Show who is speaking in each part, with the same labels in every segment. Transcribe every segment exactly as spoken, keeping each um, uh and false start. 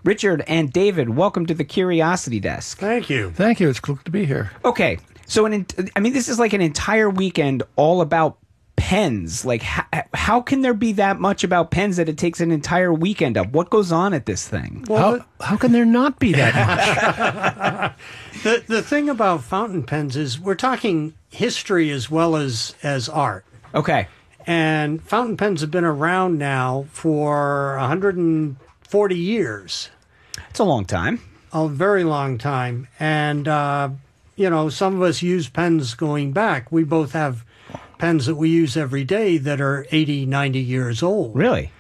Speaker 1: Richard and David, welcome to the Curiosity Desk.
Speaker 2: Thank you.
Speaker 3: Thank you. It's cool to be here.
Speaker 1: Okay, so an, I mean, this is like an entire weekend all about pens. Like, how, how can there be that much about pens that it takes an entire weekend up? What goes on at this thing?
Speaker 3: Well, how, how can there not be that
Speaker 2: much? the the thing about fountain pens is we're talking history as well as as art.
Speaker 1: Okay.
Speaker 2: And fountain pens have been around now for one hundred forty years.
Speaker 1: It's a long time.
Speaker 2: A very long time. And, uh, you know, some of us use pens going back. We both have pens that we use every day that are eighty, ninety years old.
Speaker 1: Really?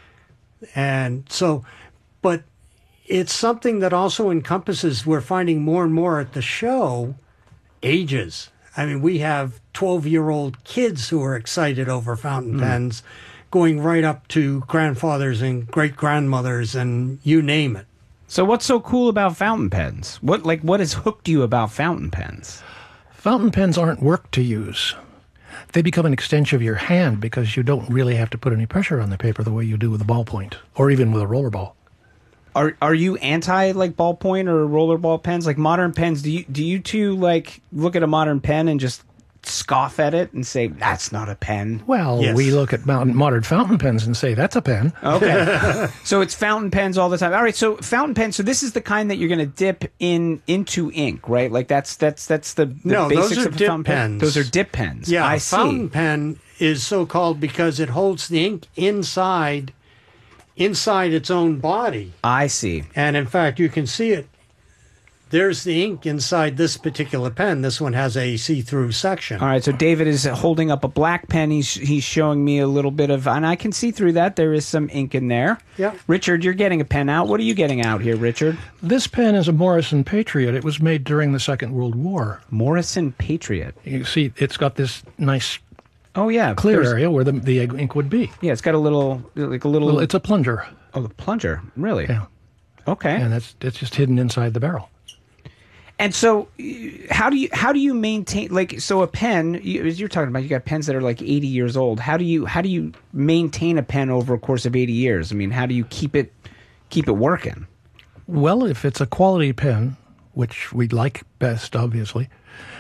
Speaker 2: And so, but it's something that also encompasses, we're finding more and more at the show, ages. I mean, we have twelve-year-old kids who are excited over fountain mm. pens, going right up to grandfathers and great-grandmothers and you name it.
Speaker 1: So what's so cool about fountain pens? What, like, what has hooked you about fountain pens?
Speaker 3: Fountain pens aren't work to use. They become an extension of your hand because you don't really have to put any pressure on the paper the way you do with a ballpoint or even with a rollerball.
Speaker 1: Are are you anti like ballpoint or rollerball pens? Like modern pens, do you do you two like look at a modern pen and just scoff at it and say that's not a pen?
Speaker 3: Well, yes. We look at modern fountain pens and say that's a pen.
Speaker 1: Okay. So it's fountain pens all the time. All right, so fountain pens, so this is the kind that you're going to dip in into ink, right? Like that's that's that's the, the
Speaker 2: no,
Speaker 1: basics
Speaker 2: those are
Speaker 1: of a
Speaker 2: dip
Speaker 1: fountain
Speaker 2: pens.
Speaker 1: pen. Those are dip pens.
Speaker 2: Yeah,
Speaker 1: I
Speaker 2: a
Speaker 1: see.
Speaker 2: Fountain pen is so called because it holds the ink inside inside its own body.
Speaker 1: I see.
Speaker 2: And in fact, you can see it. There's the ink inside this particular pen. This one has a see-through section.
Speaker 1: All right, so David is holding up a black pen. He's he's showing me a little bit of, and I can see through that. There is some ink in there.
Speaker 2: Yeah.
Speaker 1: Richard, you're getting a pen out. What are you getting out here, Richard?
Speaker 3: This pen is a Morrison Patriot. It was made during the Second World War.
Speaker 1: Morrison Patriot.
Speaker 3: You see, it's got this nice
Speaker 1: oh yeah,
Speaker 3: clear
Speaker 1: There's,
Speaker 3: area where the, the ink would be.
Speaker 1: Yeah, it's got a little, like a little...
Speaker 3: Well, it's a plunger.
Speaker 1: Oh, the plunger. Really?
Speaker 3: Yeah.
Speaker 1: Okay.
Speaker 3: And it's, it's just hidden inside the barrel.
Speaker 1: And so, how do you how do you maintain like so a pen? You, as you're talking about, you got pens that are like eighty years old. How do you how do you maintain a pen over a course of eighty years? I mean, how do you keep it keep it working?
Speaker 3: Well, if it's a quality pen, which we'd like best, obviously,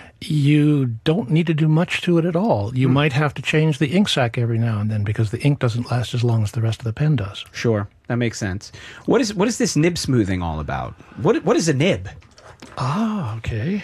Speaker 3: you don't need to do much to it at all. You mm. might have to change the ink sac every now and then because the ink doesn't last as long as the rest of the pen does.
Speaker 1: Sure, that makes sense. What is what is this nib smoothing all about? What what is a nib?
Speaker 3: Ah, okay.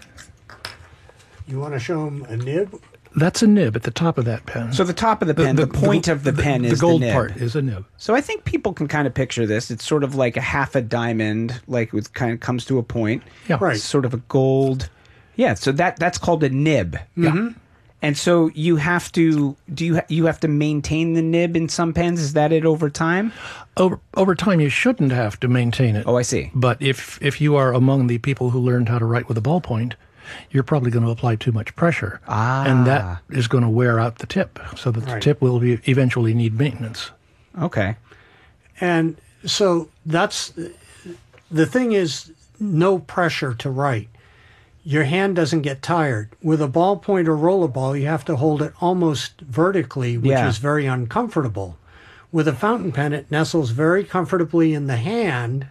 Speaker 2: You want to show them a nib?
Speaker 3: That's a nib at the top of that pen.
Speaker 1: So the top of the pen, the, the, the point the, of the, the pen
Speaker 3: the,
Speaker 1: is
Speaker 3: the gold
Speaker 1: the nib.
Speaker 3: part is a nib.
Speaker 1: So I think people can kind of picture this. It's sort of like a half a diamond, like it kind of comes to a point.
Speaker 3: Yeah,
Speaker 2: right.
Speaker 1: It's sort of a gold. Yeah, so that that's called a nib.
Speaker 2: Mm-hmm.
Speaker 1: Yeah. And so you have to do you you have to maintain the nib in some pens? Is that it over time?
Speaker 3: Over over time, you shouldn't have to maintain it.
Speaker 1: Oh, I see.
Speaker 3: But if if you are among the people who learned how to write with a ballpoint, you're probably going to apply too much pressure,
Speaker 1: ah.
Speaker 3: and that is going to wear out the tip, so that the
Speaker 2: right.
Speaker 3: tip will be, eventually need maintenance.
Speaker 1: Okay.
Speaker 2: And so that's the thing is no pressure to write. Your hand doesn't get tired. With a ballpoint or rollerball, you have to hold it almost vertically, which
Speaker 1: yeah.
Speaker 2: is very uncomfortable. With a fountain pen, it nestles very comfortably in the hand.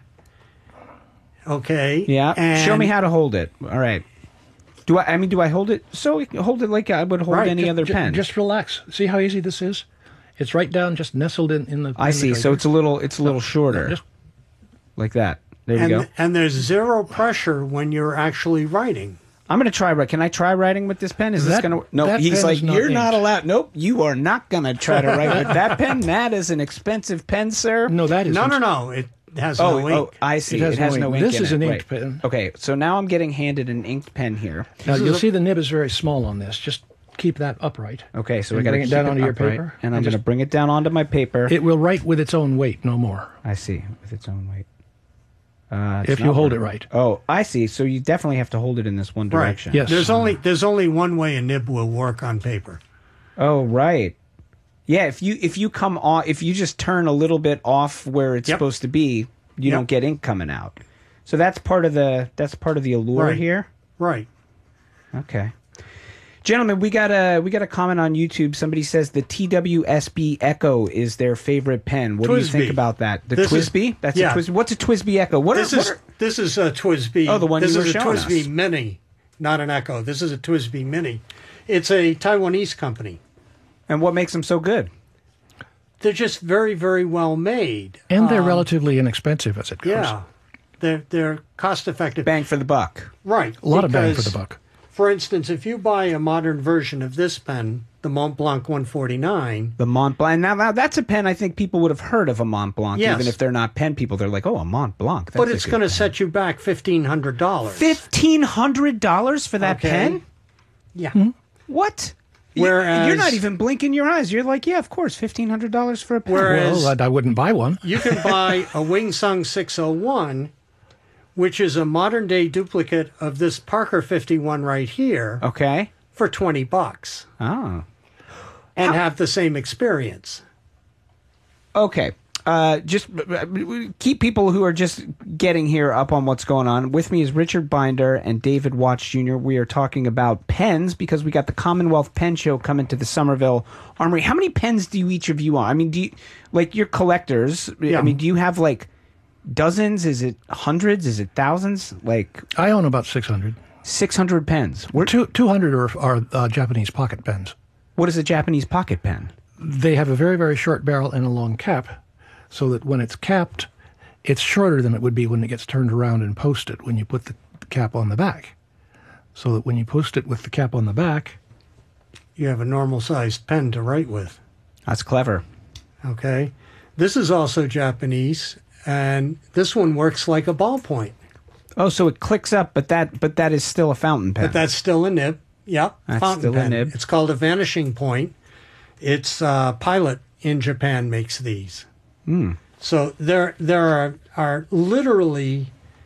Speaker 2: Okay.
Speaker 1: Yeah.
Speaker 2: And
Speaker 1: show me how to hold it. All right. Do I? I mean, do I hold it? So hold it like I would hold
Speaker 2: right.
Speaker 1: any
Speaker 3: just,
Speaker 1: other
Speaker 3: just,
Speaker 1: pen.
Speaker 3: Just relax. See how easy this is? It's right down, just nestled in, in the.
Speaker 1: I
Speaker 3: in
Speaker 1: see.
Speaker 3: The
Speaker 1: so it's a little. It's a little shorter.
Speaker 3: Just,
Speaker 1: like that. There you
Speaker 2: and,
Speaker 1: go.
Speaker 2: And there's zero pressure when you're actually writing.
Speaker 1: I'm going to try. Can I try writing with this pen? Is
Speaker 3: that,
Speaker 1: this going to? No.
Speaker 3: that
Speaker 1: He's
Speaker 3: pen
Speaker 1: like,
Speaker 3: is not
Speaker 1: you're
Speaker 3: inked.
Speaker 1: not allowed. Nope. You are not going to try to write with that pen. That is an expensive pen, sir.
Speaker 3: No, that is
Speaker 2: No, no, no. It has
Speaker 1: oh,
Speaker 2: no ink.
Speaker 1: oh, I see.
Speaker 3: It has,
Speaker 1: it has
Speaker 3: no,
Speaker 1: no
Speaker 3: ink.
Speaker 1: ink.
Speaker 3: This
Speaker 1: in
Speaker 3: is
Speaker 1: it.
Speaker 3: an inked
Speaker 1: right.
Speaker 3: pen.
Speaker 1: Okay, so now I'm getting handed an inked pen here.
Speaker 3: Now
Speaker 2: This
Speaker 3: you'll
Speaker 2: is a-
Speaker 3: see the nib is very small on this. Just keep that upright.
Speaker 1: Okay, so
Speaker 3: And
Speaker 1: we got to
Speaker 3: bring it
Speaker 1: keep
Speaker 3: down onto your
Speaker 1: upright,
Speaker 3: paper,
Speaker 1: and I'm
Speaker 3: and
Speaker 1: going to
Speaker 3: just-
Speaker 1: bring it down onto my paper.
Speaker 3: It will write with its own weight, no more.
Speaker 1: I see, with its own weight. Uh, it's
Speaker 3: If you
Speaker 1: not
Speaker 3: hold
Speaker 1: working.
Speaker 3: it right.
Speaker 1: Oh, I see. So you definitely have to hold it in this one
Speaker 2: Right.
Speaker 1: direction.
Speaker 3: Yes.
Speaker 2: There's only there's only one way a nib will work on paper.
Speaker 1: Oh, right. Yeah. If you if you come off, if you just turn a little bit off where it's
Speaker 2: Yep.
Speaker 1: supposed to be, you
Speaker 2: Yep.
Speaker 1: don't get ink coming out. So that's part of the that's part of the allure
Speaker 2: Right.
Speaker 1: here.
Speaker 2: Right.
Speaker 1: Okay. Gentlemen, we got a we got a comment on YouTube. Somebody says the T W S B Echo is their favorite pen. What do you
Speaker 2: Twisby.
Speaker 1: think about that? The
Speaker 2: This is-
Speaker 1: Twisby? That's
Speaker 2: yeah.
Speaker 1: a Twisby. What's a Twisby Echo? What
Speaker 2: This
Speaker 1: are,
Speaker 2: is
Speaker 1: what are
Speaker 2: this is a Twisby.
Speaker 1: Oh, the one
Speaker 2: This
Speaker 1: you were
Speaker 2: is a
Speaker 1: showing
Speaker 2: Twisby
Speaker 1: us.
Speaker 2: Mini, not an Echo. This is a Twisby Mini. It's a Taiwanese company.
Speaker 1: and what makes them so good?
Speaker 2: They're just very, very well made.
Speaker 3: And they're relatively inexpensive as it goes.
Speaker 2: Yeah, they're they're cost effective.
Speaker 1: Bang for the buck.
Speaker 2: Right,
Speaker 3: A lot of bang for
Speaker 2: because,
Speaker 3: the buck.
Speaker 2: For instance, if you buy a modern version of this pen, the Mont Blanc one forty-nine.
Speaker 1: The Mont Blanc. Now, now that's a pen I think people would have heard of a Mont Blanc,
Speaker 2: Yes.
Speaker 1: even if they're not pen people. They're like, oh, a Mont Blanc. That's
Speaker 2: But
Speaker 1: a
Speaker 2: it's
Speaker 1: good
Speaker 2: going to
Speaker 1: pen.
Speaker 2: set you back fifteen hundred dollars.
Speaker 1: fifteen hundred dollars for that
Speaker 2: Okay.
Speaker 1: pen?
Speaker 2: Yeah.
Speaker 1: What? Y-
Speaker 2: Whereas-
Speaker 1: you're not even blinking your eyes. You're like, yeah, of course, fifteen hundred dollars for a pen.
Speaker 2: Whereas-
Speaker 3: Well, I, I wouldn't buy one.
Speaker 2: You can buy a Wing Sung six oh one, which is a modern day duplicate of this Parker fifty-one right here,
Speaker 1: Okay.
Speaker 2: for twenty bucks
Speaker 1: Oh.
Speaker 2: and have the same experience.
Speaker 1: Okay. Uh, just uh, keep people who are just getting here up on what's going on. With me is Richard Binder and David Watts Junior We are talking about pens because we got the Commonwealth Pen Show coming to the Somerville Armory. How many pens do you each of you own? I mean, do you, like, you're collectors.
Speaker 2: Yeah.
Speaker 1: I mean, do you have, like, dozens? Is it hundreds? Is it thousands? Like,
Speaker 3: I own about six hundred.
Speaker 1: six hundred pens. Where,
Speaker 3: Two, two hundred are, are uh, Japanese pocket pens.
Speaker 1: what is a Japanese pocket pen?
Speaker 3: They have a very, very short barrel and a long cap, so that when it's capped, it's shorter than it would be when it gets turned around and posted when you put the cap on the back. So that when you post it with the cap on the back,
Speaker 2: You have a normal sized pen to write with.
Speaker 1: That's clever.
Speaker 2: Okay. This is also Japanese, and this one works like a ballpoint.
Speaker 1: Oh, so it clicks up, but that but that is still a fountain pen.
Speaker 2: But that's still a nib. Yep.
Speaker 1: That's
Speaker 2: fountain
Speaker 1: still a
Speaker 2: pen.
Speaker 1: nib.
Speaker 2: It's called a vanishing point. It's uh, Pilot in Japan makes these.
Speaker 1: Hmm.
Speaker 2: So there there are, are literally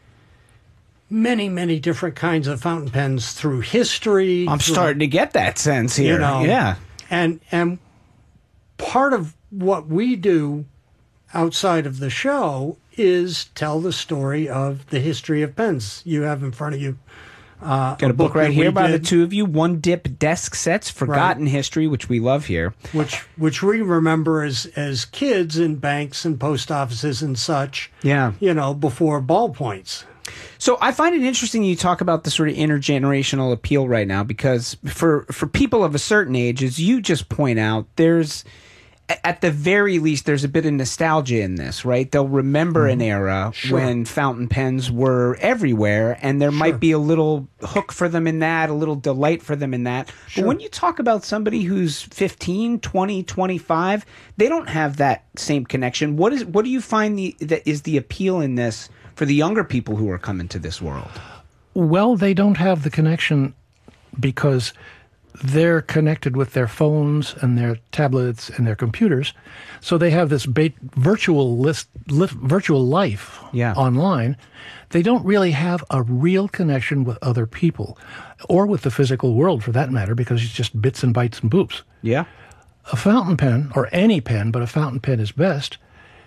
Speaker 2: many, many different kinds of fountain pens through history.
Speaker 1: I'm
Speaker 2: through-
Speaker 1: starting to get that sense here.
Speaker 2: You know,
Speaker 1: yeah.
Speaker 2: And and part of what we do outside of the show is tell the story of the history of pens. You have in front of you uh,
Speaker 1: Got a book, right
Speaker 2: that
Speaker 1: here
Speaker 2: we
Speaker 1: by the
Speaker 2: did,
Speaker 1: two of you. One Dip Desk Sets, Forgotten History, which we love here.
Speaker 2: which which we remember as as kids in banks and post offices and such.
Speaker 1: Yeah.
Speaker 2: You know, before ballpoints.
Speaker 1: So I find it interesting you talk about the sort of intergenerational appeal right now, because for for people of a certain age, as you just point out, there's at the very least there's a bit of nostalgia in this, right? They'll remember an era
Speaker 2: Sure.
Speaker 1: when fountain pens were everywhere, and there might be a little hook for them in that, a little delight for them in that. But when you talk about somebody who's fifteen, twenty, twenty-five, they don't have that same connection. What is what do you find the that is the appeal in this for the younger people who are coming to this world?
Speaker 3: well, they don't have the connection because they're connected with their phones and their tablets and their computers. So they have this ba- virtual list, li- virtual life
Speaker 1: Yeah.
Speaker 3: online. They don't really have a real connection with other people or with the physical world for that matter, because it's just bits and bytes and boops.
Speaker 1: Yeah.
Speaker 3: A fountain pen, or any pen, but a fountain pen is best,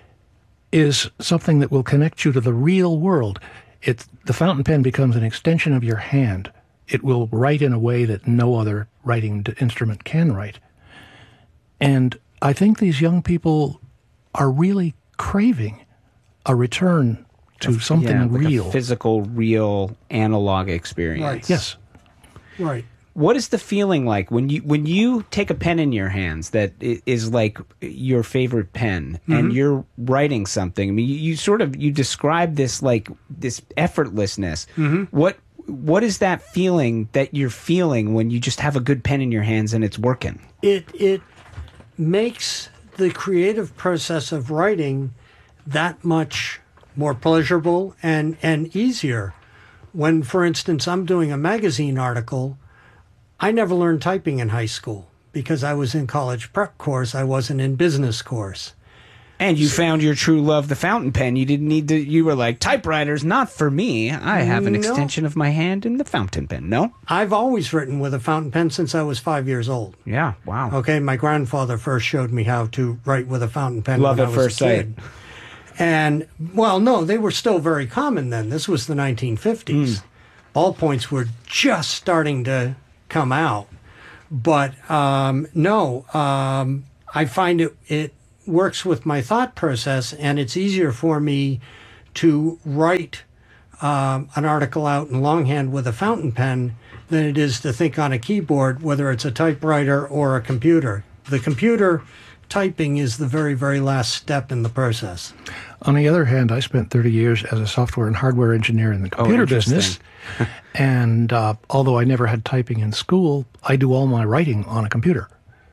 Speaker 3: is something that will connect you to the real world. It's, the fountain pen becomes an extension of your hand. It will write in a way that no other writing d- instrument can write. And I think these young people are really craving a return to something
Speaker 1: Yeah, like
Speaker 3: real.
Speaker 1: a physical, real analog experience.
Speaker 2: Right.
Speaker 3: Yes.
Speaker 2: Right.
Speaker 1: What is the feeling like when you when you take a pen in your hands that i- is like your favorite pen and you're writing something? I mean, you, you sort of you describe this like this effortlessness. What what is that feeling that you're feeling when you just have a good pen in your hands and it's working?
Speaker 2: It it makes the creative process of writing that much more pleasurable and, and easier. When, for instance, I'm doing a magazine article, I never learned typing in high school because I was in college prep course. I wasn't in business course.
Speaker 1: And you found your true love, the fountain pen. You didn't need to. You were like, typewriters, not for me. I have an
Speaker 2: No.
Speaker 1: extension of my hand in the fountain pen. No.
Speaker 2: I've always written with a fountain pen since I was five years old.
Speaker 1: Yeah. Wow.
Speaker 2: Okay, my grandfather first showed me how to write with a fountain pen.
Speaker 1: Love
Speaker 2: when
Speaker 1: at
Speaker 2: I was
Speaker 1: first
Speaker 2: a kid.
Speaker 1: sight.
Speaker 2: And, well, no, they were still very common then. This was the nineteen fifties. Ballpoints were just starting to come out. But um, no, um, I find it it works with my thought process, and it's easier for me to write um, an article out in longhand with a fountain pen than it is to think on a keyboard, whether it's a typewriter or a computer. The computer typing is the very, very last step in the process.
Speaker 3: On the other hand, I spent thirty years as a software and hardware engineer in the computer
Speaker 1: oh,
Speaker 3: business. And uh, although I never had typing in school, I do all my writing on a computer.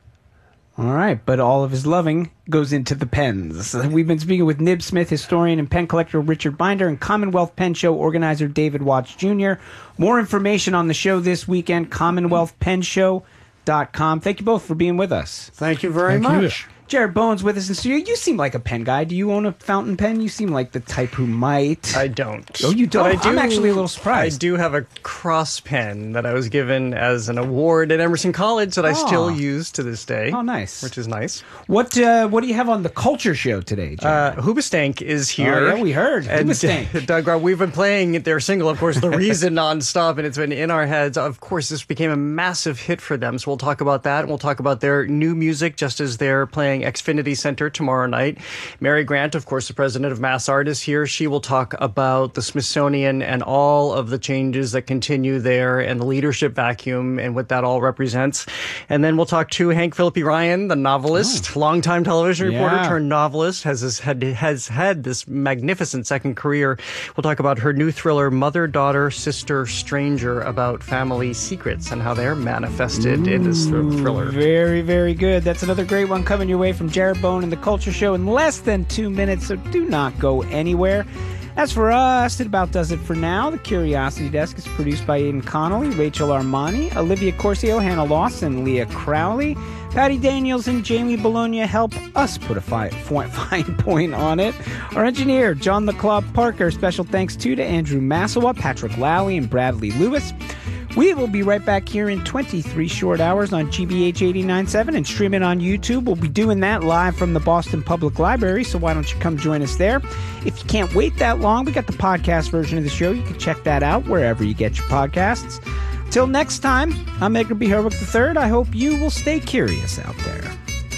Speaker 1: All right, but all of his loving goes into the pens. We've been speaking with Nib Smith, historian and pen collector Richard Binder, and Commonwealth Pen Show organizer David Watts Junior More information on the show this weekend, commonwealth pen show dot com. Thank you both for being with us.
Speaker 2: Thank you very
Speaker 3: Thank
Speaker 2: much.
Speaker 3: you.
Speaker 1: Jared Bowen's with us in studio. You seem like a pen guy. Do you own a fountain pen? You seem like the type who might.
Speaker 4: I don't.
Speaker 1: Oh, you don't?
Speaker 4: But I do,
Speaker 1: I'm actually a little surprised.
Speaker 4: I do have a cross pen that I was given as an award at Emerson College that I
Speaker 1: Oh.
Speaker 4: still use to this day.
Speaker 1: Oh, nice.
Speaker 4: Which is nice.
Speaker 1: What uh, What do you have on the Culture Show today, Jared?
Speaker 4: Uh, Hoobastank is here.
Speaker 1: Oh, yeah, we heard.
Speaker 4: And
Speaker 1: Hoobastank.
Speaker 4: Doug, Robb, we've been playing their single, of course, The Reason, nonstop, and it's been in our heads. Of course, this became a massive hit for them, so we'll talk about that, and we'll talk about their new music, just as they're playing Xfinity Center tomorrow night. Mary Grant, of course, the president of MassArt, is here. She will talk about the Smithsonian and all of the changes that continue there and the leadership vacuum and what that all represents. And then we'll talk to Hank Phillippi Ryan, the novelist, longtime television reporter
Speaker 1: Yeah.
Speaker 4: turned novelist, has this, had, has had this magnificent second career. We'll talk about her new thriller, Mother, Daughter, Sister, Stranger, about family secrets and how they're manifested in this thr- thriller.
Speaker 1: Very, very good. That's another great one coming your way from Jared Bone and the Culture Show in less than two minutes, so do not go anywhere. As for us, it about does it for now. The Curiosity Desk is produced by Aidan Connolly, Rachel Armani, Olivia Corcio, Hannah Lawson, Leah Crowley. Patty Daniels and Jamie Bologna help us put a fi- fine, fine point on it. Our engineer, John LeClaw Parker. Special thanks too to Andrew Massawa, Patrick Lally, and Bradley Lewis. We will be right back here in twenty-three short hours on G B H eighty-nine point seven and stream it on YouTube. We'll be doing that live from the Boston Public Library, so why don't you come join us there? If you can't wait that long, we got the podcast version of the show. You can check that out wherever you get your podcasts. Till next time, I'm Edgar B. Herwick the third. I hope you will stay curious out there.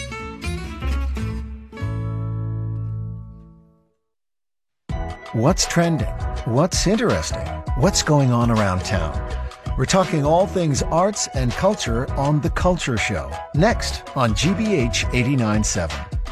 Speaker 5: What's trending? What's interesting? What's going on around town? We're talking all things arts and culture on The Culture Show, next on G B H eighty-nine point seven.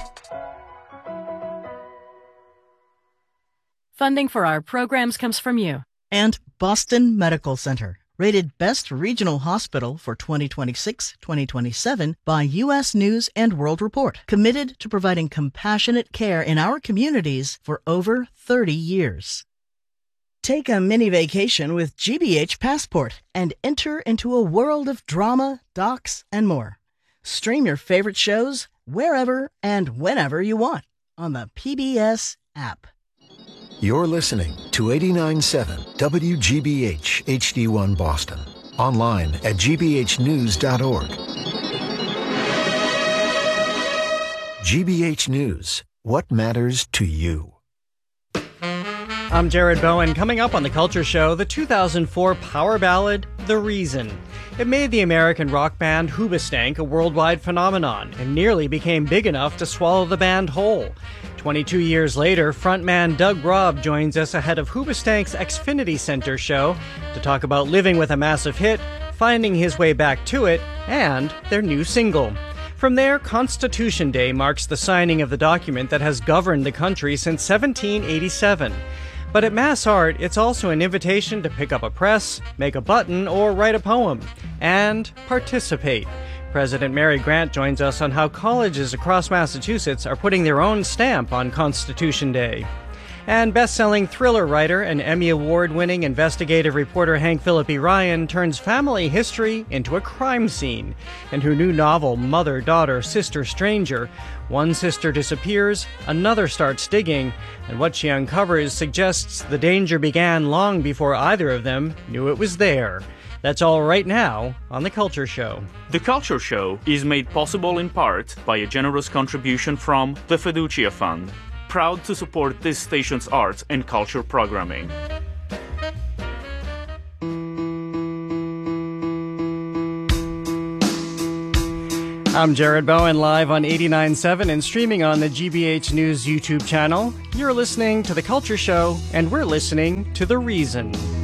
Speaker 6: Funding for our programs comes from you.
Speaker 7: And Boston Medical Center, rated Best Regional Hospital for twenty twenty-six twenty twenty-seven by U S News and World Report, committed to providing compassionate care in our communities for over thirty years. Take a mini vacation with G B H Passport and enter into a world of drama, docs, and more. Stream your favorite shows wherever and whenever you want on the P B S app.
Speaker 5: You're listening to eighty-nine point seven W G B H H D one Boston. Online at g b h news dot org. G B H News. What matters to you?
Speaker 4: I'm Jared Bowen. Coming up on The Culture Show, the two thousand four power ballad, The Reason. It made the American rock band Hoobastank a worldwide phenomenon and nearly became big enough to swallow the band whole. twenty-two years later, frontman Doug Robb joins us ahead of Hoobastank's Xfinity Center show to talk about living with a massive hit, finding his way back to it, and their new single. From there, Constitution Day marks the signing of the document that has governed the country since seventeen eighty-seven. But at MassArt, it's also an invitation to pick up a press, make a button, or write a poem, and participate. President Mary Grant joins us on how colleges across Massachusetts are putting their own stamp on Constitution Day. And best-selling thriller writer and Emmy Award-winning investigative reporter Hank Phillippi Ryan turns family history into a crime scene. In her new novel, Mother, Daughter, Sister, Stranger, one sister disappears, another starts digging, and what she uncovers suggests the danger began long before either of them knew it was there. That's all right now on The Culture Show.
Speaker 8: The Culture Show is made possible in part by a generous contribution from the Fiducia Fund, proud to support this station's arts and culture programming.
Speaker 4: I'm Jared Bowen, live on eighty-nine point seven and streaming on the G B H News YouTube channel. You're listening to The Culture Show, and we're listening to The Reason.